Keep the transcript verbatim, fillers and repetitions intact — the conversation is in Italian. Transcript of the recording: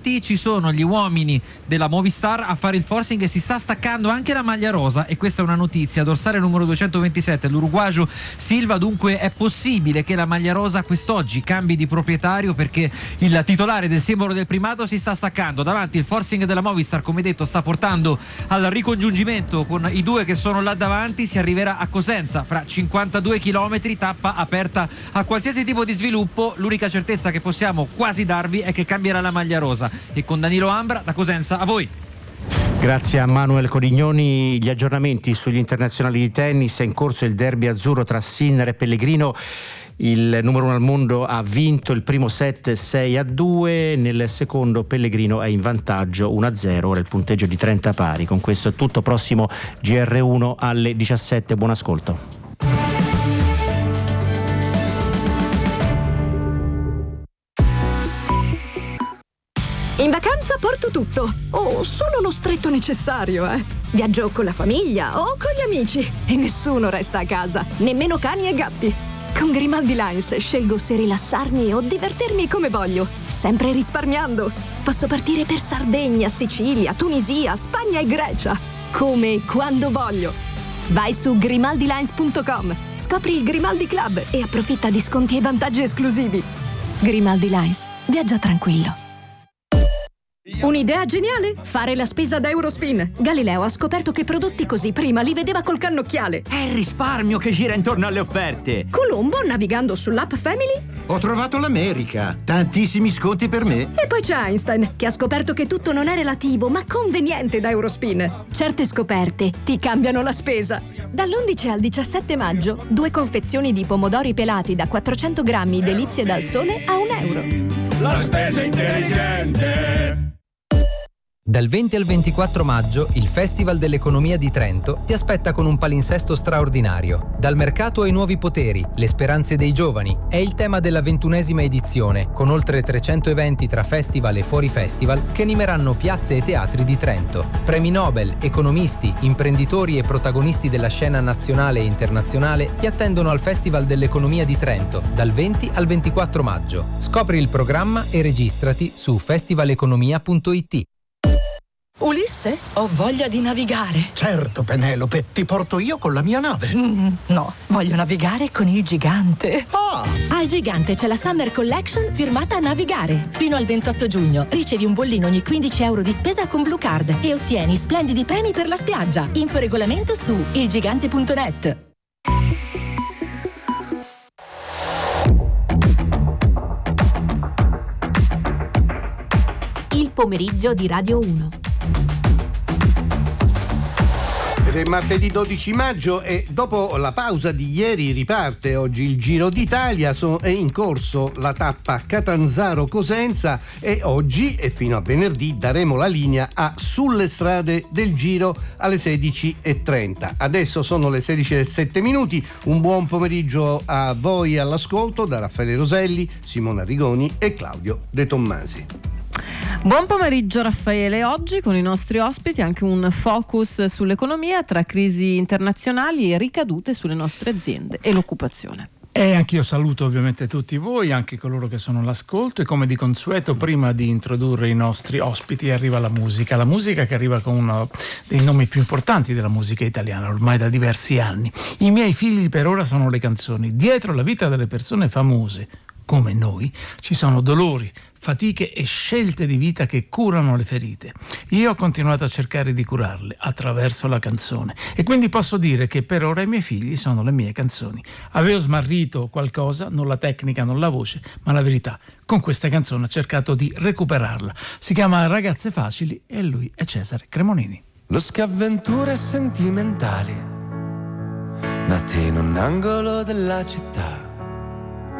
davanti ci sono gli uomini della Movistar a fare il forcing e si sta staccando anche la maglia rosa, e questa è una notizia. Dorsale numero duecentoventisette, l'uruguagio Silva. Dunque è possibile che la maglia rosa quest'oggi cambi di proprietario, perché il titolare del simbolo del primato si sta staccando. Davanti il forcing della Movistar, come detto, sta portando al ricongiungimento con i due che sono là davanti. Si arriverà a Cosenza fra cinquantadue chilometri, tappa aperta a qualsiasi tipo di sviluppo. L'unica certezza che possiamo quasi darvi è che cambierà la maglia rosa. E con Danilo Ambra da Cosenza, a voi. Grazie a Manuel Codignoni. Gli aggiornamenti sugli internazionali di tennis: è in corso il derby azzurro tra Sinner e Pellegrino. Il numero uno al mondo ha vinto il primo set sei a due, nel secondo Pellegrino è in vantaggio uno a zero, ora il punteggio di trenta pari. Con questo è tutto, prossimo G R uno alle diciassette, buon ascolto. In vacanza porto tutto, o solo lo stretto necessario, eh. Viaggio con la famiglia o con gli amici e nessuno resta a casa, nemmeno cani e gatti. Con Grimaldi Lines scelgo se rilassarmi o divertirmi come voglio, sempre risparmiando. Posso partire per Sardegna, Sicilia, Tunisia, Spagna e Grecia, come e quando voglio. Vai su grimaldi lines punto com, scopri il Grimaldi Club e approfitta di sconti e vantaggi esclusivi. Grimaldi Lines, viaggia tranquillo. Un'idea geniale? Fare la spesa da Eurospin. Galileo ha scoperto che prodotti così prima li vedeva col cannocchiale. È il risparmio che gira intorno alle offerte. Colombo, navigando sull'app Family, ho trovato l'America. Tantissimi sconti per me. E poi c'è Einstein, che ha scoperto che tutto non è relativo, ma conveniente da Eurospin. Certe scoperte ti cambiano la spesa. Dall'undici al diciassette maggio, due confezioni di pomodori pelati da quattrocento grammi delizie dal sole a un euro. La spesa intelligente. Dal venti al ventiquattro maggio il Festival dell'Economia di Trento ti aspetta con un palinsesto straordinario. Dal mercato ai nuovi poteri, le speranze dei giovani è il tema della ventunesima edizione, con oltre trecento eventi tra festival e fuori festival che animeranno piazze e teatri di Trento. Premi Nobel, economisti, imprenditori e protagonisti della scena nazionale e internazionale ti attendono al Festival dell'Economia di Trento dal venti al ventiquattro maggio. Scopri il programma e registrati su festivaleconomia punto it. Ulisse, ho voglia di navigare. Certo, Penelope, ti porto io con la mia nave. Mm, no, voglio navigare con il Gigante. Ah! Al Gigante c'è la Summer Collection firmata a Navigare. Fino al ventotto giugno ricevi un bollino ogni quindici euro di spesa con Blue Card e ottieni splendidi premi per la spiaggia. Info regolamento su ilgigante punto net. Il pomeriggio di Radio uno. Ed è martedì dodici maggio e dopo la pausa di ieri riparte oggi il Giro d'Italia. So, è in corso la tappa Catanzaro-Cosenza e oggi e fino a venerdì daremo la linea a Sulle strade del Giro alle sedici e trenta. Adesso sono le sedici e sette minuti. Un buon pomeriggio a voi all'ascolto da Raffaele Roselli, Simona Rigoni e Claudio De Tommasi. Buon pomeriggio Raffaele, oggi con i nostri ospiti anche un focus sull'economia tra crisi internazionali e ricadute sulle nostre aziende e l'occupazione. E anch'io saluto ovviamente tutti voi, anche coloro che sono all'ascolto, e come di consueto prima di introdurre i nostri ospiti arriva la musica, la musica che arriva con uno dei nomi più importanti della musica italiana ormai da diversi anni. I miei figli per ora sono le canzoni. Dietro la vita delle persone famose come noi ci sono dolori, fatiche e scelte di vita che curano le ferite. Io ho continuato a cercare di curarle attraverso la canzone e quindi posso dire che per ora i miei figli sono le mie canzoni. Avevo smarrito qualcosa, non la tecnica, non la voce, ma la verità. Con questa canzone ho cercato di recuperarla. Si chiama Ragazze Facili e lui è Cesare Cremonini. Lo avventure sentimentali nate in un angolo della città.